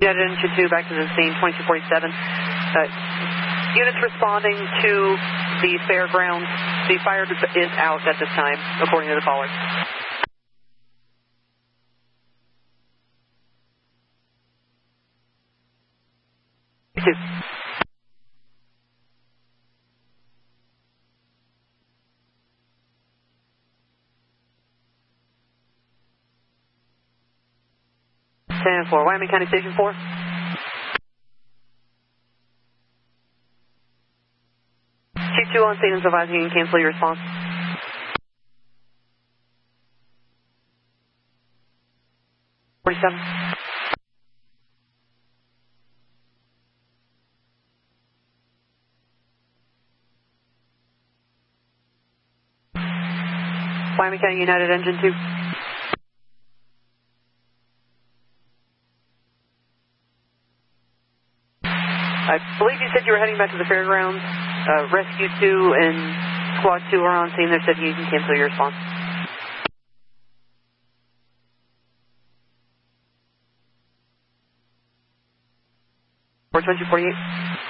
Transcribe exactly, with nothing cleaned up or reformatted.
United Engine two back to the scene, twenty-two forty-seven. Uh, units responding to the fairgrounds. The fire is out at this time, according to the caller. Two. ten four, Wyoming County Station four. Chief two on scene is advising you can cancel your response. forty-seven. Wyoming County United Engine two. I believe you said you were heading back to the fairgrounds. Uh, Rescue two and Squad two are on scene. They said you can cancel your response. four twenty forty-eight.